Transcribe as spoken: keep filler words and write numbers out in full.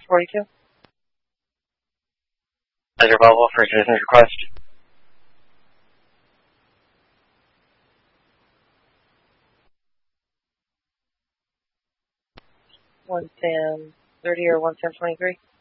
forty-two. Pleasure Volvo for citizen's request. one ten thirty or one ten twenty-three.